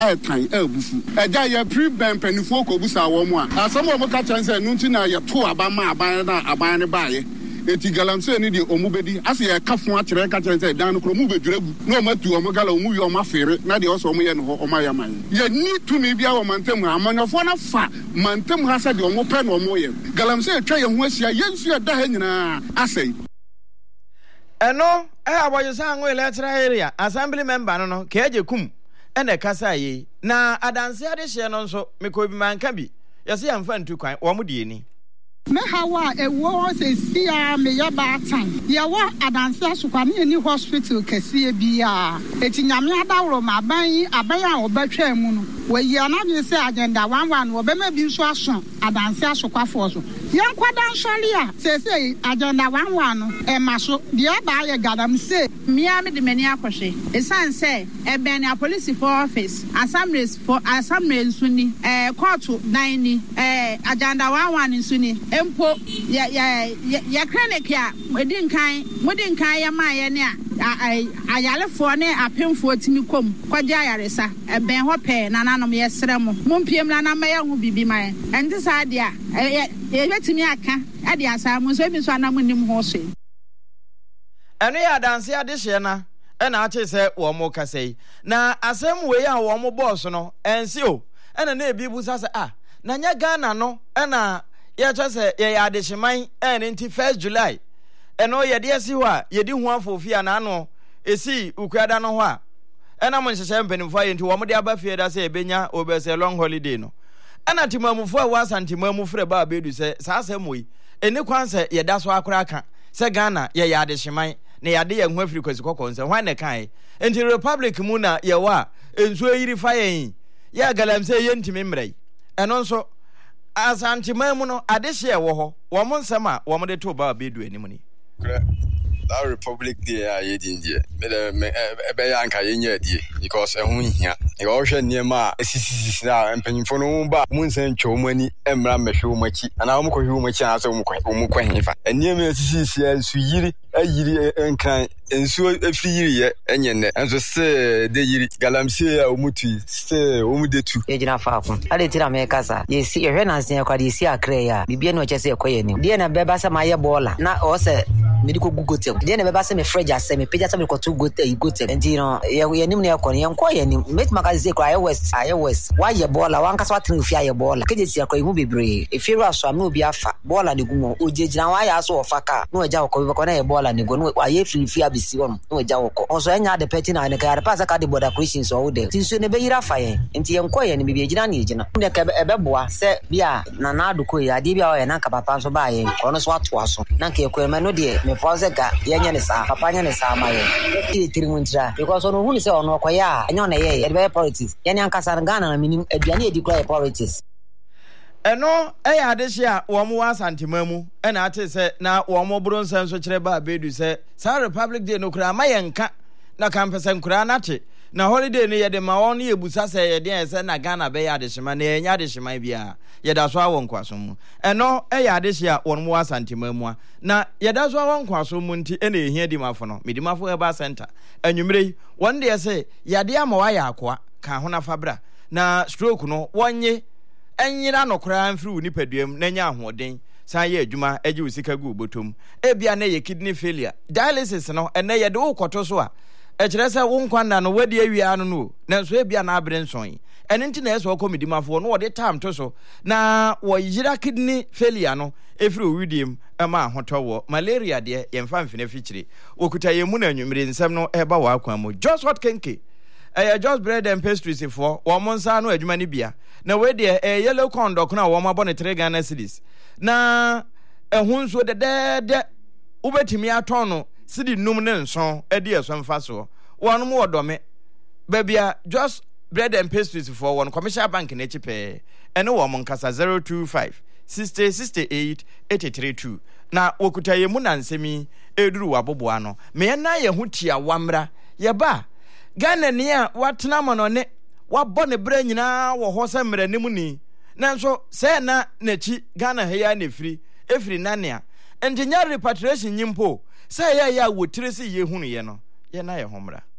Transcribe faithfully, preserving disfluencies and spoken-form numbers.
e tan e bufu eja ye pre ben panifo ko busa wo mu a asem wo ka chan say nu nti na ye to aba ma aban na aban ne baaye eti galamse ni de omubedi ase ye kafo akere ka chan say dan kro mu bedwuragu na o matu o gala o mu wi o ma fere na de o so mo ye no o ma ya man ye ni tumi bia wo mantem amanyofo na fa mantem ha se de o mo pe no mo ye galamse atwa ye ho asia ye nsu da ha nyina asai eno e aboyesa anwo electoral area assembly member no no keje kum ene kasa yi na adanse ade hye no nso mekobi manka bi yese yamfa ntu kwan wo mo die ni me hawa ewo se sia me ya ba tan ye wa adanse asukwa ne ni hospital kese bia eti nyame adawro ma ban aban a obetwa mu no we ya na bi se agenda one one wo be ma bi nso aso adanse asukwa fo so yan kwadan sori a se se agenda one one no e ma so dia ba ye gadam se mia me de mani akwhwe esan se e ben a police for office assemblies for assembly nsuni eh court nine ni eh agenda one one nsuni empo ya ya ya clinic ya modin kan modin kan ya ma ya ne ayalefo ne apemfo timi kom kwaje ayaresa e ben ho pe nananom ye sremo mompiem na na ma ya hu bibi man enti sa dia e betimi aka ade asamu so bi so anamu nim ho so eno ya danse ade hye na e na ache se wo mo kasei na asem we ya wo mo boss no ensi o ena na ebi bu sa se ah na nya Ghana no ena ye cho se ye ya ade hyeman en nti first July eno ye de esi ho a ye di hu afofia na ano esi ukuada no ho a ena mo nhyehyɛ mpanimfo ye nti wo mo de aba fie da se ebenya obese long holiday no ena timamufo a wasantimamu frɛ ba bedu se sa asem we eni kwan se ye da so akora aka se Ghana ye ya ade hyeman na ya de ye hu afiri kwasi kokon se hwan ne kan enti republic mu na ye wa enso yiri fa yen ya galamse ye ntimi mrai eno nso asantimamu no ade hye wo ho wo mo nsɛm a wo mo de to ba bedu anim ni that republic day a ye dinje me de me ebe ya nka ye nya die because ehun hia e go hwe niema esisisi na empanyimfo no ba mu nsan twa mu ani emra mehwe mu machi ana mu ko hwe mu machi na so mu ko mu ko hifa eniema esisisi ensu yiri ayiri enkan ensu afiri yiri ye enyenne enso se de yiri galamse a omutu se omudetu e jina fa ko ale tira me kasa ye si hwe na nsen kwa de si akre ya bibie no chese ekoye ni de na beba sa ma ye bola na o se medical gugote de na beba se me freja se me peja se me ko tu gote igote enti no ye nim na ekọ ye nko ye nim met magaze kwa ye west aye west wa ye bola wan kasa watrin fi aye bola keje si akọ ihu bebre e firu aso am no bi afa bola de gumo ojejina wa ya aso ofaka no eja okọ bi ko na ye bola ne go no aye free fi abisi won no eja okọ onso enya de peti na ne ka ya pass ka de border questions o de tinso ne be yira fa ye enti ye nko ye ne bi ejina na ejina ne ka ebe boa se bia na na aduko ye ade bia o ye na ka papa so ba ye ono so ato aso na ka ekọ me no de me fo se ka ye nya ne sa papa nya ne sa ma ye e tiri muntra because ono hu ni se ono okọ ya enya na ye ye be politics ye ne ankasa Ghana na minim aduane e di kra politics eno e ya de hye wo mo asantimamu e na ate se na wo mo bro nsan so kire ba bedu se sa republic day no kra ma ye nka na kampese nkura na te na holiday ni ye de ma won ye busa se ye de se na Ghana be ya de hyema na ye nya de hyema bia ye da so awon kwaso mu eno e ya de hye wo mo asantimamu na ye da so awon kwaso mu nti e na ehia di mafo no medimafo e ba center anwumre won de se ya de ama wa ya akoa ka ho na fabra na stroke no wonye enyira no kra mfiri nipaduam na nya ahoden san ye adwuma agi usika gu botom ebia na ye kidney failure dialysis no ene ye de ukoto so a e kire se wo nkwanda no wadi awia no no na so ebia na abre nson ene nti na eso komidimafo no wode time to so na wo yira kidney failure no efiri owidiem ema ahotowo malaria de ye mfa mfine fichire okuta ye mu na anwumire nsem no eba wa akwan mu just hot kenke eh just bread and pastries for wo monsa no adwuma ni bia na we de eh yellow corn dog na wo mabɔ ne three Ghana cedis na ehun so de de de ubetimi atɔn no sidi num ne nson edi eso mfa so won mo wodome babia just bread and pastries for one commercial bank na chipe ene wo monkasa zero two five sixty sixty-eight eighty-three two na wokuta ye mu na nsemi eduru waboboa no me na ye hu tia wamra ye ba Ghana ni a watena mo no ne wabɔ ne bra nyina wo ho sɛ mranim ni nanso sɛ na nachi Ghana he ya nefiri efiri nanea engineer repatriation nyimpo sɛ ya ya wotire sɛ ye hunu ye no ye na ye homra